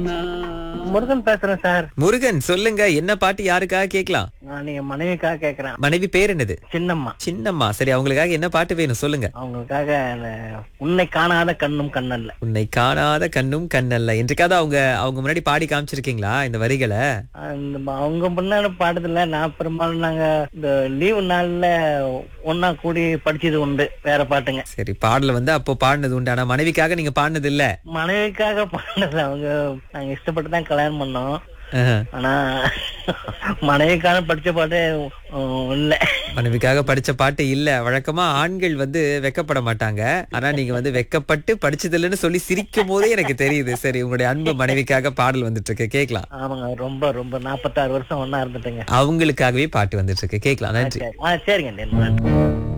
முருகன் பேசுறேன் சார். முருகன் சொல்லுங்க, என்ன பாட்டு யாருக்காக கேட்கலாம்? நான் என் மனைவிக்காக கேக்குறேன். மனைவி பேர் என்னது? சின்னம்மா. சின்னம்மா. சரி, அவங்களுக்காக என்ன பாட்டு வேணும் சொல்லுங்க. அவங்களுக்காக அந்த உன்னை காணாத கண்ணும் கண்ணல்ல. உன்னை காணாத கண்ணும் கண்ணல்ல. என்றைக்காவது அவங்க அவங்க முன்னாடி பாடி காமிச்சிருக்கீங்களா இந்த வரிகளை? அவங்க முன்னாடி பாடுறதில்ல. நான் பெரும்பாலும் நாங்க இந்த லீவு நாள்ல ஒன்னா கூடி படிச்சது உண்டு வேற பாட்டுங்க. சரி, பாடல வந்து அப்போ பாடினது உண்டு. ஆனா மனைவிக்காக நீங்க பாடினது இல்ல? மனைவிக்காக பாடுறது அவங்க நாங்க இஷ்டப்பட்டு தான் கல்யாணம் பண்ணோம். ஆஹா. ஆனா மனைவிக்காக படிச்ச பாட்டு இல்ல. மனைவிக்காக படிச்ச பாட்டு இல்ல. வழக்கமா ஆண்கள் வந்து வெக்கப்பட மாட்டாங்க. ஆனா நீங்க வந்து வெக்கப்பட்டு படிச்சது இல்லைன்னு சொல்லி சிரிக்கும் போதே எனக்கு தெரியுது. சரி, உங்களுடைய அன்பு மனைவிக்காக பாடல் வந்துட்டு இருக்கு, கேட்கலாம். ஆமாங்க, ரொம்ப ரொம்ப 46 வருஷம் ஒன்னா இருந்துட்டுங்க. அவங்களுக்காகவே பாட்டு வந்துட்டு இருக்கு, கேட்கலாம். நன்றி. சரிங்க.